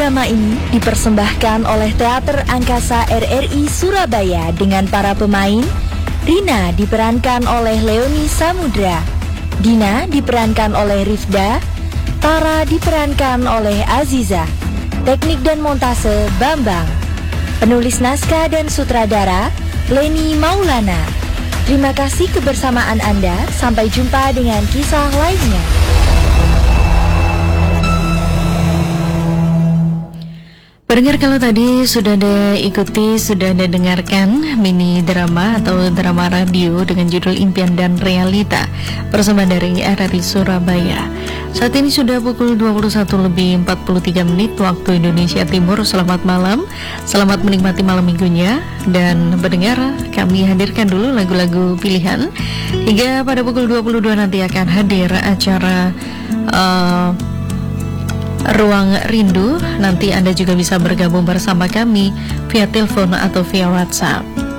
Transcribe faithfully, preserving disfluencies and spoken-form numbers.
drama ini dipersembahkan oleh Teater Angkasa R R I Surabaya dengan para pemain. Rina diperankan oleh Leoni Samudra, Dina diperankan oleh Rifda, Tara diperankan oleh Aziza, teknik dan montase Bambang, penulis naskah dan sutradara Leni Maulana. Terima kasih kebersamaan Anda, sampai jumpa dengan kisah lainnya. Pendengar, kalau tadi sudah ada ikuti, sudah ada dengarkan mini drama atau drama radio dengan judul Impian dan Realita, persembahan dari R R I Surabaya. Saat ini sudah pukul dua puluh satu lebih empat puluh tiga menit waktu Indonesia Timur. Selamat malam, selamat menikmati malam minggunya. Dan pendengar, kami hadirkan dulu lagu-lagu pilihan hingga pada pukul dua puluh dua nanti akan hadir acara uh, Ruang Rindu. Nanti Anda juga bisa bergabung bersama kami via telepon atau via WhatsApp.